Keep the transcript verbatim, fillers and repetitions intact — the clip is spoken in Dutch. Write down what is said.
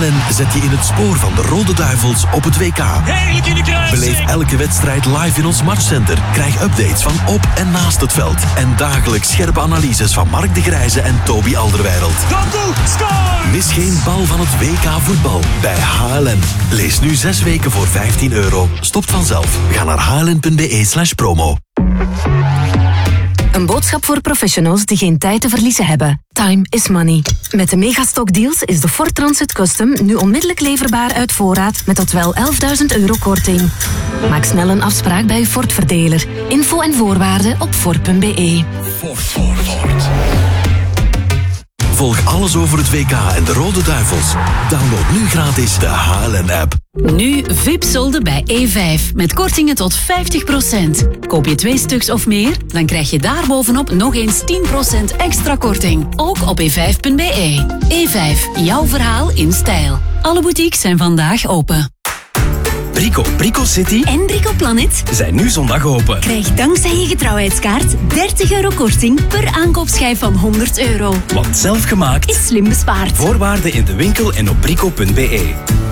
N zet je in het spoor van de Rode Duivels op het W K. Heerlijk in de kruising. Beleef elke wedstrijd live in ons matchcenter. Krijg updates van op en naast het veld. En dagelijks scherpe analyses van Mark de Grijze en Toby Alderweireld. Doku, score! Mis geen bal van het W K voetbal bij H L N. Lees nu zes weken voor vijftien euro. Stopt vanzelf. Ga naar hln.be slash promo. Een boodschap voor professionals die geen tijd te verliezen hebben. Time is money. Met de Megastock deals is de Ford Transit Custom nu onmiddellijk leverbaar uit voorraad met tot wel elfduizend euro korting. Maak snel een afspraak bij uw Ford-verdeler. Info en voorwaarden op ford punt be. Ford, Ford, Ford. Volg alles over het W K en de Rode Duivels. Download nu gratis de H L N-app. Nu V I P-solden bij E vijf. Met kortingen tot vijftig procent. Koop je twee stuks of meer, dan krijg je daarbovenop nog eens tien procent extra korting. Ook op e vijf punt be. E vijf, jouw verhaal in stijl. Alle boutiques zijn vandaag open. Brico, Brico City En Brico Planet zijn nu zondag open. krijg dankzij je getrouwheidskaart dertig euro korting per aankoopschijf van honderd euro. Want zelfgemaakt Is slim bespaard. Voorwaarden in de winkel en op brico punt be.